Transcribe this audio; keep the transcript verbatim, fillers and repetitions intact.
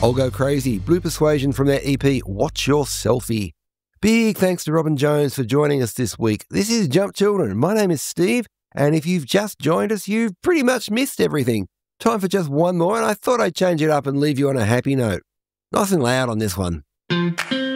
I'll Go Crazy, Blue Persuasion from their E P, Watch Your Selfie. Big thanks to Robin Jones for joining us this week. This is Jump Children. My name is Steve, and if you've just joined us, you've pretty much missed everything. Time for just one more, and I thought I'd change it up and leave you on a happy note. Nice and loud on this one.